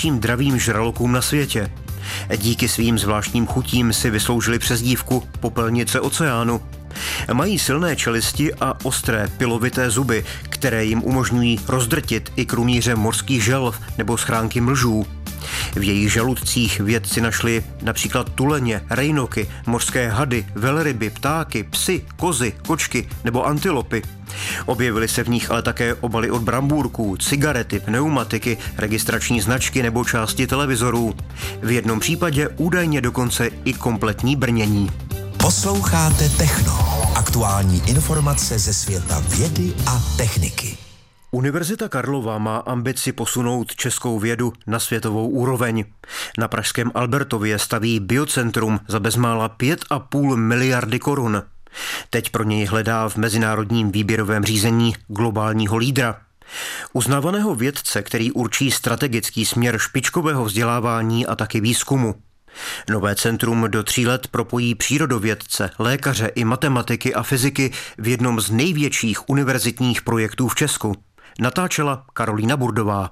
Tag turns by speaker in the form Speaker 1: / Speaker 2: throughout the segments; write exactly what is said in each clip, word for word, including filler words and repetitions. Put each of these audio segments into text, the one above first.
Speaker 1: největším dravým žralokům na světě. Díky svým zvláštním chutím si vysloužili přezdívku popelnice oceánu. Mají silné čelisti a ostré pilovité zuby, které jim umožňují rozdrtit i krunýře morských želv nebo schránky mlžů. V jejich žaludcích vědci našli například tuleně, rejnoky, mořské hady, velryby, ptáky, psy, kozy, kočky nebo antilopy. Objevily se v nich ale také obaly od brambůrků, cigarety, pneumatiky, registrační značky nebo části televizorů. V jednom případě údajně dokonce i kompletní brnění.
Speaker 2: Posloucháte Techno. Aktuální informace ze světa vědy a techniky.
Speaker 1: Univerzita Karlova má ambici posunout českou vědu na světovou úroveň. Na pražském Albertově staví biocentrum za bezmála pět a půl miliardy korun. Teď pro něj hledá v mezinárodním výběrovém řízení globálního lídra. Uznávaného vědce, který určí strategický směr špičkového vzdělávání a taky výzkumu. Nové centrum do tří let propojí přírodovědce, lékaře i matematiky a fyziky v jednom z největších univerzitních projektů v Česku. Natáčela Karolína Burdová.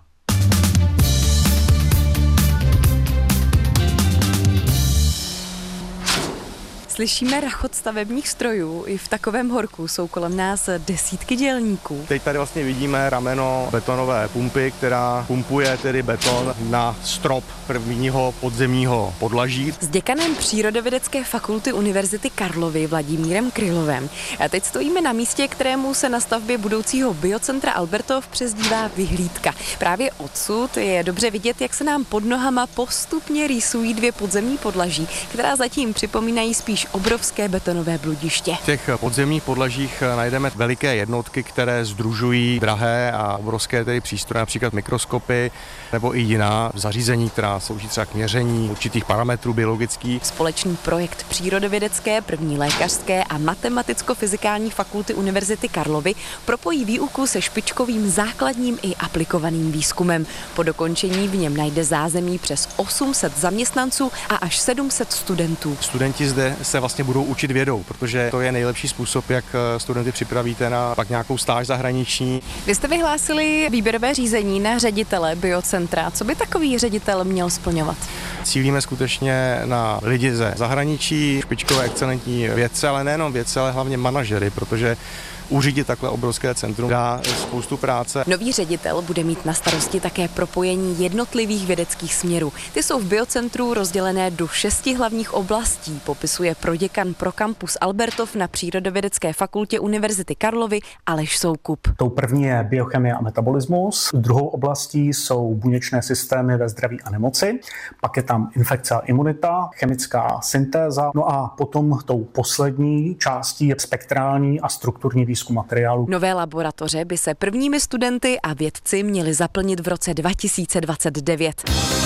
Speaker 3: Slyšíme rachot stavebních strojů. I v takovém horku jsou kolem nás desítky dělníků.
Speaker 4: Teď tady vlastně vidíme rameno betonové pumpy, která pumpuje tedy beton na strop prvního podzemního podlaží.
Speaker 3: S děkanem Přírodovědecké fakulty Univerzity Karlovy Vladimírem Krylovem. A teď stojíme na místě, kterému se na stavbě budoucího biocentra Albertov přezdívá Vyhlídka. Právě odsud je dobře vidět, jak se nám pod nohama postupně rýsují dvě podzemní podlaží, která zatím připomínají spíš obrovské betonové bludiště.
Speaker 4: V těch podzemních podlažích najdeme veliké jednotky, které sdružují drahé a obrovské tedy přístroje, například mikroskopy nebo i jiná zařízení, která slouží třeba k měření určitých parametrů biologických.
Speaker 3: Společný projekt Přírodovědecké, první lékařské a matematicko-fyzikální fakulty Univerzity Karlovy propojí výuku se špičkovým základním i aplikovaným výzkumem. Po dokončení v něm najde zázemí přes osm set zaměstnanců a až sedm set studentů.
Speaker 4: Studenti zde se vlastně budou učit vědou, protože to je nejlepší způsob, jak studenty připravíte na pak nějakou stáž zahraniční.
Speaker 3: Vy jste vyhlásili výběrové řízení na ředitele biocentra. Co by takový ředitel měl splňovat?
Speaker 4: Cílíme skutečně na lidi ze zahraničí, špičkové excelentní vědce, ale nejenom vědce, ale hlavně manažery, protože uřídit takhle obrovské centrum dá spoustu práce.
Speaker 3: Nový ředitel bude mít na starosti také propojení jednotlivých vědeckých směrů. Ty jsou v biocentru rozdělené do šesti hlavních oblastí, popisuje proděkan pro kampus Albertov na Přírodovědecké fakultě Univerzity Karlovy Aleš Soukup.
Speaker 5: Tou první je biochemie a metabolismus, druhou oblastí jsou buněčné systémy ve zdraví a nemoci, pak je tam infekce a imunita, chemická syntéza, no a potom tou poslední částí je spektrální a strukturní výzkum materiálu.
Speaker 3: Nové laboratoře by se prvními studenty a vědci měli zaplnit v roce dva tisíce dvacet devět.